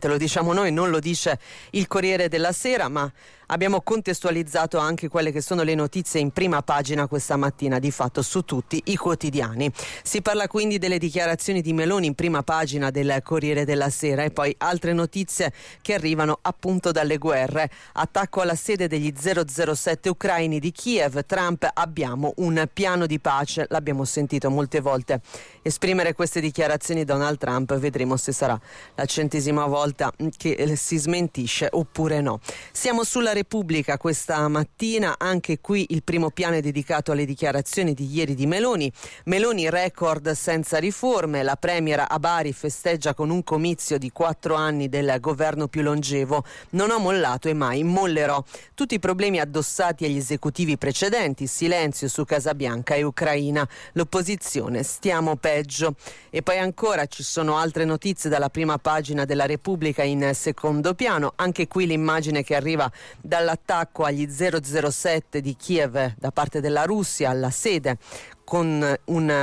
hit, lo diciamo noi, non lo dice il Corriere della Sera, ma abbiamo contestualizzato anche quelle che sono le notizie in prima pagina questa mattina, di fatto su tutti i quotidiani. Si parla quindi delle dichiarazioni di Meloni in prima pagina del Corriere della Sera, e poi altre notizie che arrivano appunto dalle guerre. Attacco alla sede degli 007 ucraini di Kiev, Trump: abbiamo un piano di pace. L'abbiamo sentito molte volte esprimere queste dichiarazioni Donald Trump, vedremo se sarà la 100ª volta che si smentisce oppure no. Siamo sulla Repubblica questa mattina, anche qui il primo piano è dedicato alle dichiarazioni di ieri di Meloni. Meloni: record senza riforme, la premier a Bari festeggia con un comizio di 4 anni del governo più longevo, non ho mollato e mai mollerò. Tutti i problemi addossati agli esecutivi precedenti, silenzio su Casabianca e Ucraina, l'opposizione stiamo peggio. E poi ancora ci sono altre notizie dalla prima pagina della Repubblica in secondo piano, anche qui l'immagine che arriva dall'attacco agli 007 di Kiev da parte della Russia alla sede, con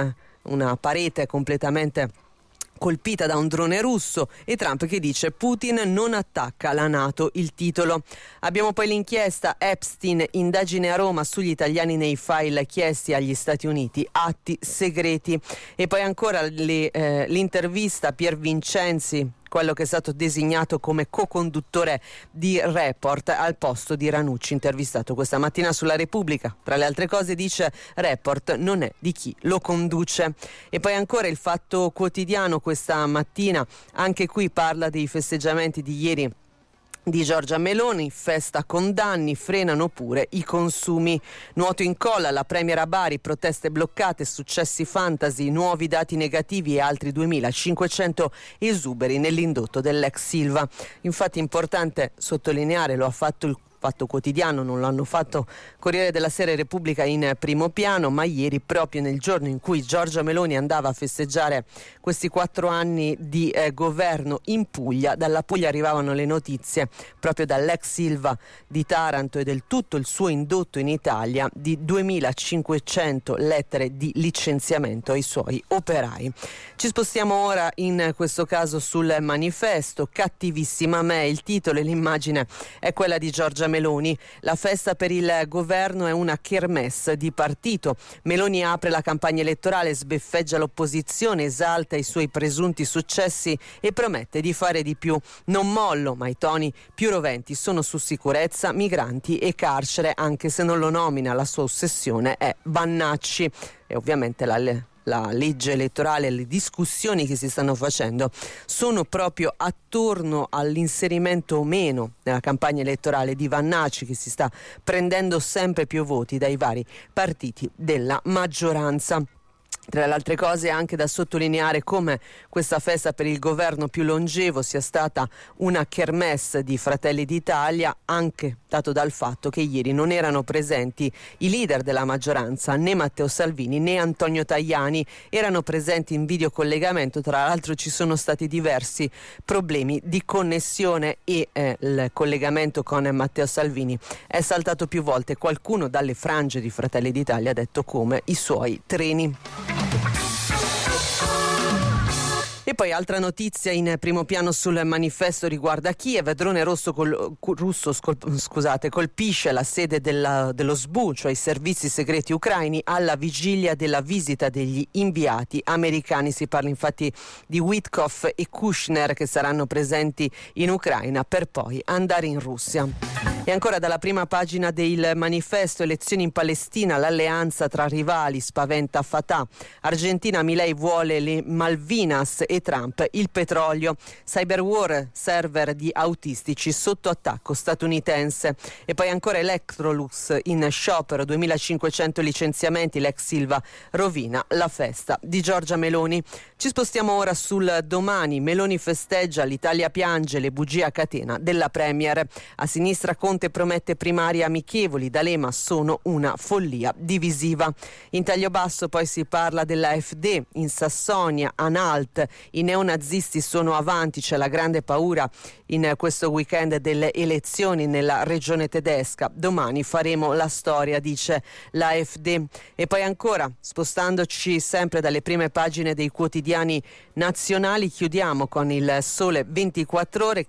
una parete completamente colpita da un drone russo, e Trump che dice: Putin non attacca la NATO, il titolo. Abbiamo poi l'inchiesta Epstein, indagine a Roma sugli italiani nei file chiesti agli Stati Uniti, atti segreti. E poi ancora l'intervista a Pier Vincenzi, quello che è stato designato come co-conduttore di Report al posto di Ranucci, intervistato questa mattina sulla Repubblica. Tra le altre cose dice: Report non è di chi lo conduce. E poi ancora il Fatto Quotidiano questa mattina, anche qui parla dei festeggiamenti di ieri di Giorgia Meloni, festa con danni, frenano pure i consumi. Nuoto in colla, la premier a Bari, proteste bloccate, successi fantasy, nuovi dati negativi e altri 2500 esuberi nell'indotto dell'ex Silva. Infatti importante sottolineare, lo ha fatto il Fatto Quotidiano, non l'hanno fatto Corriere della Sera e Repubblica in primo piano, ma ieri, proprio nel giorno in cui Giorgia Meloni andava a festeggiare questi 4 anni di governo in Puglia, dalla Puglia arrivavano le notizie proprio dall'ex Silva di Taranto e del tutto il suo indotto in Italia di 2500 lettere di licenziamento ai suoi operai. Ci spostiamo ora in questo caso sul Manifesto, cattivissima me, il titolo e l'immagine è quella di Giorgia Meloni. La festa per il governo è una kermesse di partito. Meloni apre la campagna elettorale, sbeffeggia l'opposizione, esalta i suoi presunti successi e promette di fare di più. Non mollo, ma i toni più roventi sono su sicurezza, migranti e carcere, anche se non lo nomina. La sua ossessione è Vannacci. E ovviamente la legge elettorale, le discussioni che si stanno facendo sono proprio attorno all'inserimento o meno nella campagna elettorale di Vannacci, che si sta prendendo sempre più voti dai vari partiti della maggioranza. Tra le altre cose è anche da sottolineare come questa festa per il governo più longevo sia stata una kermesse di Fratelli d'Italia, anche dato dal fatto che ieri non erano presenti i leader della maggioranza, né Matteo Salvini né Antonio Tajani, erano presenti in videocollegamento. Tra l'altro ci sono stati diversi problemi di connessione e il collegamento con Matteo Salvini è saltato più volte. Qualcuno dalle frange di Fratelli d'Italia ha detto come i suoi treni. E poi altra notizia in primo piano sul Manifesto riguarda Kiev. Drone russo colpisce la sede dello SBU, cioè i servizi segreti ucraini, alla vigilia della visita degli inviati americani. Si parla infatti di Witkoff e Kushner, che saranno presenti in Ucraina per poi andare in Russia. E ancora dalla prima pagina del Manifesto, elezioni in Palestina, l'alleanza tra rivali spaventa Fatah. Argentina, Milei vuole le Malvinas e Trump il petrolio. Cyberwar, server di autistici sotto attacco statunitense. E poi ancora Electrolux in sciopero, 2500 licenziamenti, l'ex Silva rovina la festa di Giorgia Meloni. Ci spostiamo ora sul Domani. Meloni festeggia, l'Italia piange, le bugie a catena della premier. A sinistra Conte promette primarie amichevoli, D'Alema sono una follia divisiva. In taglio basso poi si parla dell'AfD, in Sassonia, Anhalt, i neonazisti sono avanti, c'è la grande paura in questo weekend delle elezioni nella regione tedesca. Domani faremo la storia, dice l'AfD. E poi ancora, spostandoci sempre dalle prime pagine dei quotidiani nazionali, chiudiamo con il Sole 24 Ore